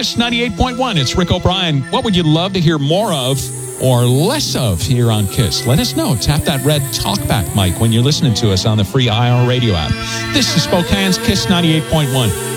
Kiss 98.1. It's Rick O'Brien. What would you love to hear more of or less of here on Kiss? Let us know. Tap that red talkback mic when you're listening to us on the free IR radio app. This is Spokane's Kiss 98.1.